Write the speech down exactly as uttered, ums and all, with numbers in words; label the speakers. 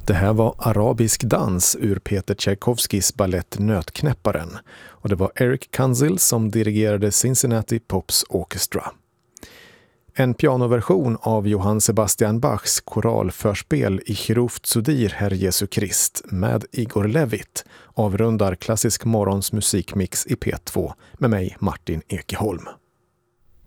Speaker 1: Det här var arabisk dans ur Peter Tchaikovskys ballett Nötknäpparen och det var Eric Kanzil som dirigerade Cincinnati Pops Orchestra. En pianoversion av Johann Sebastian Bachs koralförspel Ich ruf zu dir, Herr Jesu Krist med Igor Levit avrundar klassisk morgons musikmix i P två med mig Martin Ekeholm.